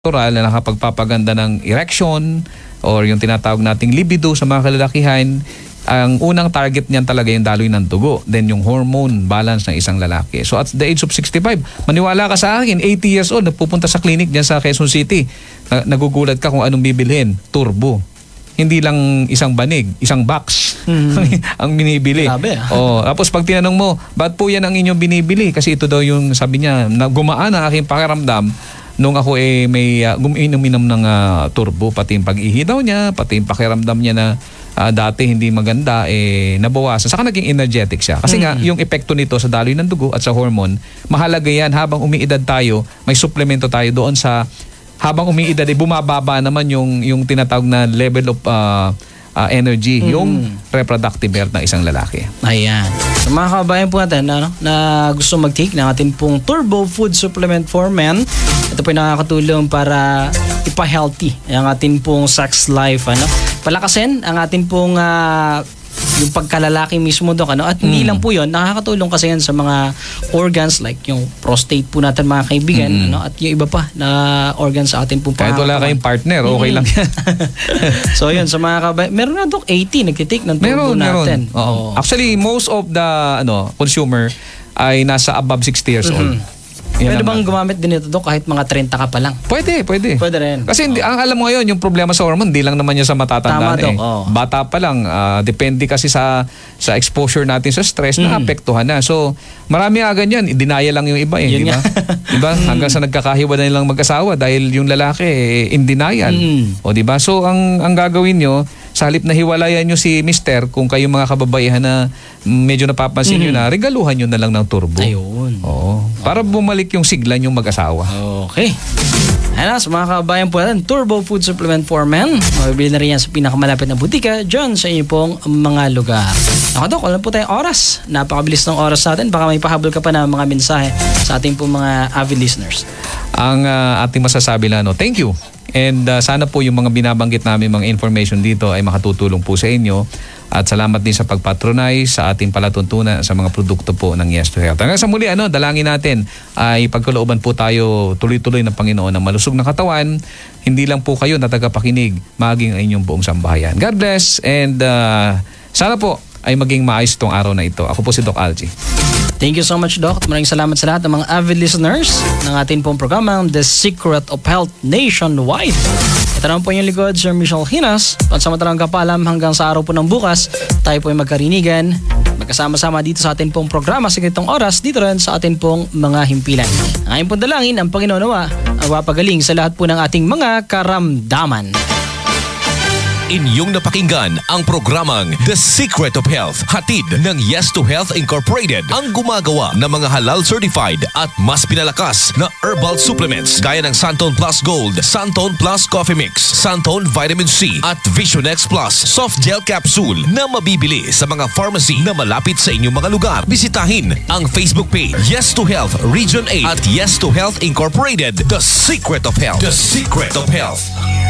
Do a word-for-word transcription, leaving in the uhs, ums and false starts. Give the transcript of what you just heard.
natural na nakapagpapaganda ng erection or yung tinatawag nating libido sa mga kalalakihan, ang unang target niyan talaga yung daloy ng dugo, then yung hormone balance ng isang lalaki. So at the age of sixty-five, maniwala ka sa akin, eighty years old, nagpupunta sa clinic diyan sa Quezon City, na, nagugulat ka kung anong bibilhin, turbo. Hindi lang isang banig, isang box mm. ang binibili. Grabe, ah. Oh, tapos pag tinanong mo, ba't po yan ang inyong binibili? Kasi ito daw yung sabi niya, na gumaan ang aking pakiramdam nung ako eh may uh, guminom-inom ng uh, turbo, pati yung pag-ihi daw niya, pati yung pakiramdam niya na uh, dati hindi maganda, eh nabawasan. Saka naging energetic siya. Kasi mm. nga, yung epekto nito sa daloy ng dugo at sa hormone, mahalaga yan habang umiidad tayo, may suplemento tayo doon sa habang umiidad, eh, bumababa naman yung, yung tinatawag na level of uh, uh, energy, mm. yung reproductive health ng isang lalaki. Ayan. So mga kabayan po natin na, na gusto mag-take ng ating pong Turbo Food Supplement for Men, ito po yung nakakatulong para ipa-healthy ang ating pong sex life. Ano? Palakasin ang ating pong uh, yung pagkalalaki mismo doon, ano? At hindi mm. lang po yun, nakakatulong kasi yan sa mga organs like yung prostate po natin mga kaibigan, mm. ano? At yung iba pa na organs sa atin po. Kahit wala kayong partner, okay mm. lang yan. So yun, sa mga kabayan, meron na doon eighty nagtitake ng turbo meron, natin. Meron. Oo. Actually, most of the ano consumer ay nasa above sixty years old. Mm-hmm. Pwede bang gumamit din ito Dok kahit mga thirty ka pa lang? Pwede, pwede. Pwede rin. Kasi hindi, ang alam mo ngayon, yung problema sa hormone, hindi lang naman yun sa matatanda Tama, na eh. Dok, oh. Bata pa lang, uh, depende kasi sa sa exposure natin sa stress, mm. naapektuhan na. So, marami nga ganyan, dinaya lang yung iba eh, di ba? Diba? Hanggang sa nagkakahiwa na nilang mag-asawa dahil yung lalaki eh, in denial. Mm. O di ba? So, ang ang gagawin nyo, sa halip na hiwalayan nyo si mister, kung kayo mga kababaihan na medyo napapansin mm-hmm. nyo na, regaluhan nyo na lang ng turbo. Ayun. Oo. Para bumalik yung sigla yung mag-asawa. Okay. Ayan na, sa mga kabayan po natin, Turbo Food Supplement for Men. Mabibili na rin yan sa pinakamalapit na butika dyan sa inyo pong mga lugar. Ako Dok, wala po tayong oras. Napakabilis ng oras natin. Baka may pahabol ka pa na mga mensahe sa ating pong mga avid listeners. Ang uh, ating masasabi lang, no, thank you. And uh, sana po yung mga binabanggit namin mga information dito ay makatutulong po sa inyo. At salamat din sa pagpatronize sa ating palatuntunan sa mga produkto po ng Yes to Health. Hanggang sa muli, ano, dalangin natin ay pagkalooban po tayo tuloy-tuloy ng Panginoon ng malusog na katawan. Hindi lang po kayo na tagapakinig, maging ang inyong buong sambahayan. God bless and uh, sana po ay maging maayos itong araw na ito. Ako po si Doc Algie. Thank you so much, Doc. At maraming salamat sa lahat ng mga avid listeners ng ating pong programang The Secret of Health Nationwide. Ito naman po yung likod, Sir Michelle Hinas. Pansamantalang kapalam hanggang sa araw po ng bukas, tayo po ay magkarinigan, magkasama-sama dito sa ating pong programa sa ganitong oras, dito rin sa ating pong mga himpilan. Ang aking pong dalangin, ang Panginoon nawa, ang mapagaling sa lahat po ng ating mga karamdaman. Inyong napakinggan ang programang The Secret of Health, hatid ng Yes to Health Incorporated, ang gumagawa ng mga halal certified at mas pinalakas na herbal supplements gaya ng Santon Plus Gold, Santon Plus Coffee Mix, Santon Vitamin C at Vision X Plus Soft Gel Capsule na mabibili sa mga pharmacy na malapit sa inyong mga lugar. Bisitahin ang Facebook page Yes to Health Region eight at Yes to Health Incorporated, The Secret of Health. The Secret of Health.